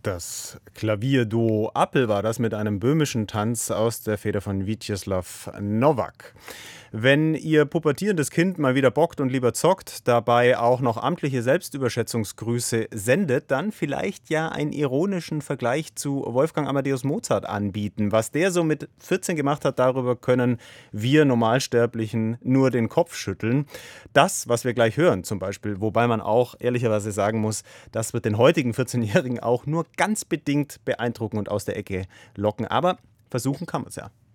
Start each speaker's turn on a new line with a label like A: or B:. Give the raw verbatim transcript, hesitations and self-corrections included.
A: Das Klavierduo Appel war das mit einem böhmischen Tanz aus der Feder von Witjeslaw Nowak. Wenn Ihr pubertierendes Kind mal wieder bockt und lieber zockt, dabei auch noch amtliche Selbstüberschätzungsgrüße sendet, dann vielleicht ja einen ironischen Vergleich zu Wolfgang Amadeus Mozart anbieten. Was der so mit vierzehn gemacht hat, darüber können wir Normalsterblichen nur den Kopf schütteln. Das, was wir gleich hören zum Beispiel, wobei man auch ehrlicherweise sagen muss, das wird den heutigen vierzehnjährigen auch nur ganz bedingt beeindrucken und aus der Ecke locken. Aber versuchen kann man es ja.